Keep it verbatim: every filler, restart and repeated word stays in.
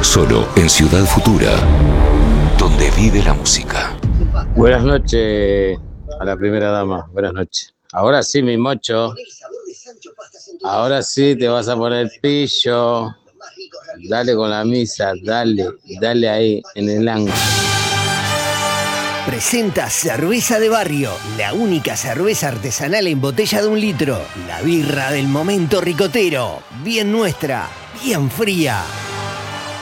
Solo en Ciudad Futura, donde vive la música. Buenas noches a la primera dama, buenas noches. Ahora sí, mi mocho. Ahora sí te vas a poner pillo. Dale con la misa, dale, dale ahí, en el ángulo. Presenta Cerveza de Barrio, la única cerveza artesanal en botella de un litro. La birra del momento ricotero, bien nuestra, bien fría.